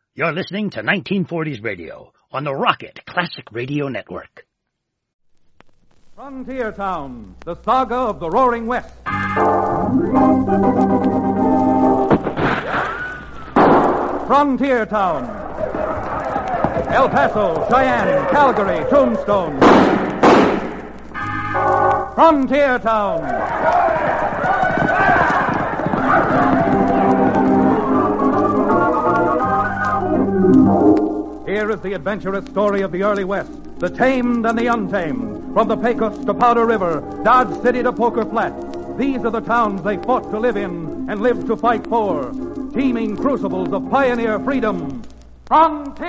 You're listening to 1940s Radio on the Rocket Classic Radio Network. Frontier Town, the saga of the Roaring West. Frontier Town. El Paso, Cheyenne, Calgary, Tombstone. Frontier Town. Here is the adventurous story of the early West, the tamed and the untamed. From the Pecos to Powder River, Dodge City to Poker Flat. These are the towns they fought to live in and lived to fight for. Teeming crucibles of pioneer freedom. Frontier